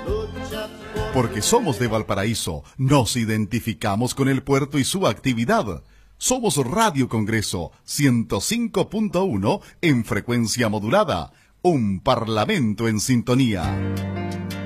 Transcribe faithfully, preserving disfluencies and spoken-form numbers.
Porque somos de Valparaíso, nos identificamos con el puerto y su actividad. Somos Radio Congreso ciento cinco punto uno en frecuencia modulada, un parlamento en sintonía.